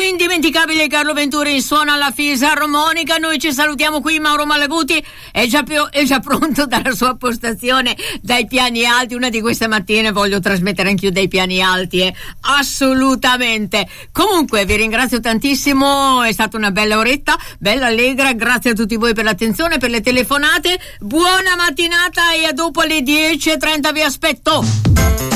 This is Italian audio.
L'indimenticabile Carlo Venturi suona alla fisarmonica. Noi ci salutiamo qui. Mauro Malaguti è già pronto dalla sua postazione dai piani alti. Una di queste mattine voglio trasmettere anch'io dai piani alti, assolutamente. Comunque vi ringrazio tantissimo, è stata una bella oretta, bella allegra. Grazie a tutti voi per l'attenzione, per le telefonate. Buona mattinata e a dopo alle 10:30 vi aspetto.